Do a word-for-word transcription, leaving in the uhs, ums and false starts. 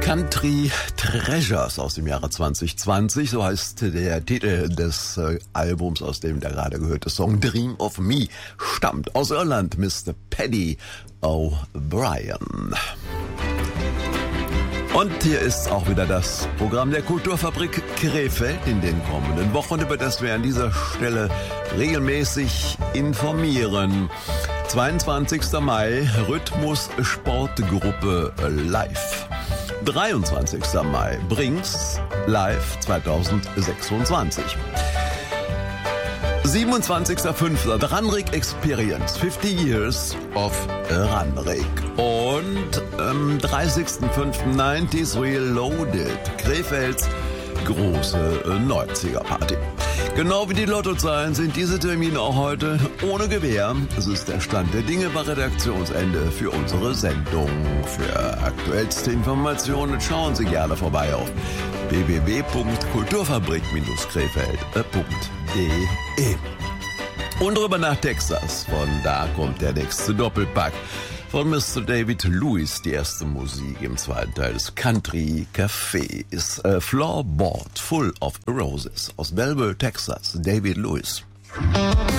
Country Treasures aus dem Jahre zwanzig zwanzig, so heißt der Titel des äh, Albums, aus dem der gerade gehörte Song Dream of Me stammt. Aus Irland, Mister Paddy O'Brien. Und hier ist auch wieder das Programm der Kulturfabrik Krefeld in den kommenden Wochen, über das wir an dieser Stelle regelmäßig informieren. zweiundzwanzigster Mai, Rhythmus Sportgruppe live. dreiundzwanzigster Mai, Brings live zweitausendsechsundzwanzig. siebenundzwanzigster fünfter The Ranrik Experience, fifty Years of Ranrik. Und am dreißigster fünfter nineties Reloaded, Krefelds große neunziger Party. Genau wie die Lottozahlen sind diese Termine auch heute ohne Gewähr. Es ist der Stand der Dinge bei Redaktionsende für unsere Sendung. Für aktuellste Informationen schauen Sie gerne vorbei auf w w w punkt kulturfabrik krefeld punkt d e. Und rüber nach Texas. Von da kommt der nächste Doppelpack von Mister David Lewis, die erste Musik im zweiten Teil des Country Cafés. A Floorboard Full of Roses aus Belleville, Texas. David Lewis.